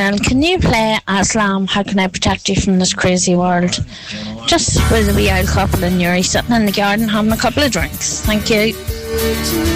Girl, can you play Aslam, How Can I Protect You from This Crazy World? Just with a wee old couple and Yuri sitting in the garden having a couple of drinks. Thank you.